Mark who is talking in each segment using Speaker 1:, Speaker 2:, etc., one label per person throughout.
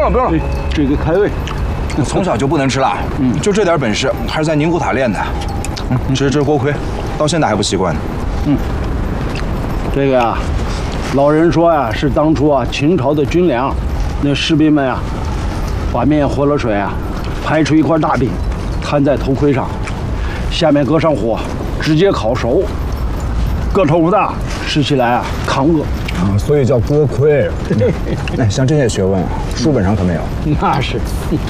Speaker 1: 不用了，
Speaker 2: 这个开胃。
Speaker 1: 从小就不能吃辣，就这点本事，还是在宁古塔练的。吃锅盔，到现在还不习惯呢。
Speaker 2: 这个呀，老人说呀，是当初啊秦朝的军粮，那士兵们呀，把面和了水啊，拍出一块大饼，摊在头盔上，下面搁上火，直接烤熟，个头不大，吃起来啊抗饿。
Speaker 1: 所以叫锅盔。哎，像这些学问啊，书本上可没有。
Speaker 2: 那是。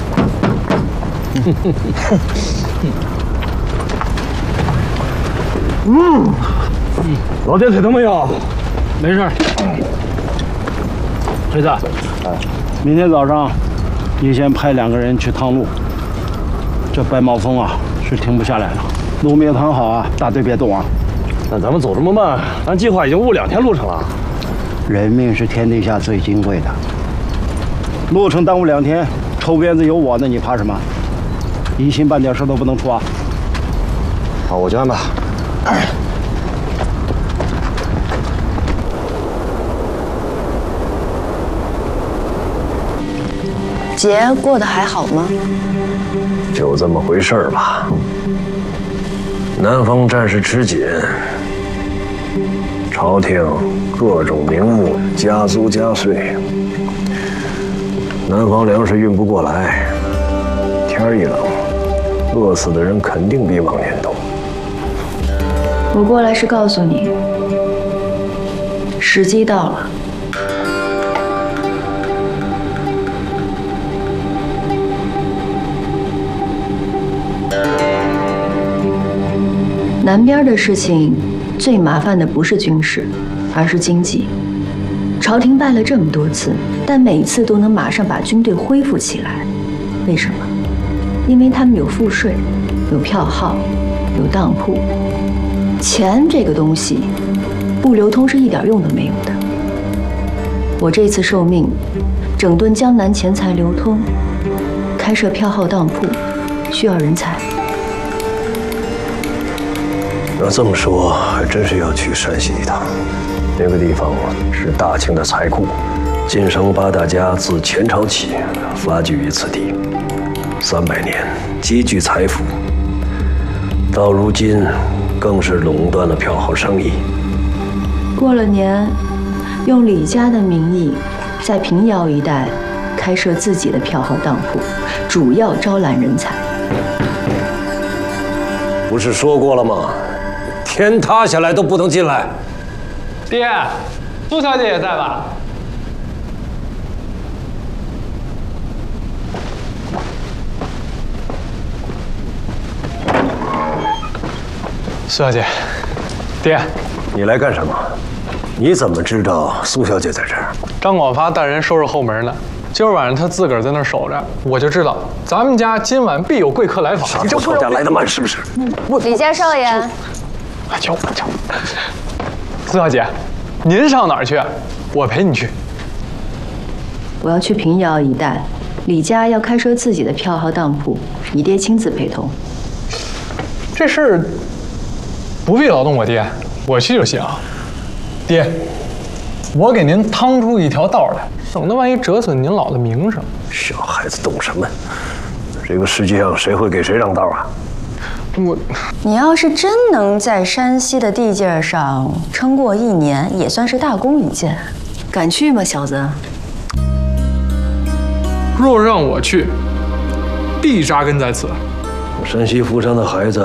Speaker 3: 老爹腿疼没有？
Speaker 2: 没事。黑子，明天早上你先派2个人去趟路。这白毛风啊是停不下来了，路没有趟好啊，大队别动啊。
Speaker 3: 那咱们走这么慢，咱计划已经误2天路程了。
Speaker 2: 人命是天底下最金贵的，路程耽误2天，臭辫子有我呢，你怕什么？一心半点事都不能出啊！
Speaker 3: 好，我去安排。
Speaker 4: 节过得还好吗？
Speaker 5: 就这么回事儿吧。南方战事吃紧，朝廷各种名目加租加税，南方粮食运不过来，天儿一冷，饿死的人肯定比往年多。
Speaker 4: 我过来是告诉你，时机到了。南边的事情，最麻烦的不是军事，而是经济。朝廷败了这么多次，但每次都能马上把军队恢复起来，为什么？因为他们有赋税，有票号，有当铺。钱这个东西，不流通是一点用都没有的。我这次受命，整顿江南钱财流通，开设票号当铺，需要人才。
Speaker 5: 要这么说，还真是要去山西一趟。那个地方是大清的财库，晋升8大家自前朝起发居于此地，300年积聚财富，到如今更是垄断了票号生意。
Speaker 4: 过了年，用李家的名义，在平遥一带开设自己的票号当铺，主要招揽人才。
Speaker 5: 不是说过了吗？天塌下来都不能进来。
Speaker 6: 爹，苏小姐也在吧？苏小姐，爹，
Speaker 5: 你来干什么？你怎么知道苏小姐在这儿？
Speaker 6: 张广发带人收拾后门呢。今儿晚上他自个儿在那儿守着，我就知道咱们家今晚必有贵客来访。
Speaker 5: 傻头吵架来得慢是不是？
Speaker 7: 李家少爷，
Speaker 6: 瞧。苏小姐，您上哪儿去？我陪你去。
Speaker 4: 我要去平遥一带，李家要开设自己的票号当铺，你爹亲自陪同。
Speaker 6: 这事儿不必劳动我爹，我去就行。爹，我给您趟出一条道来，省得万一折损您老的名声。
Speaker 5: 小孩子懂什么？这个世界上谁会给谁让道啊？
Speaker 7: 你要是真能在山西的地界上撑过1年，也算是大功一件。敢去吗，小子？
Speaker 6: 若让我去，必扎根在此。
Speaker 5: 山西富山的孩子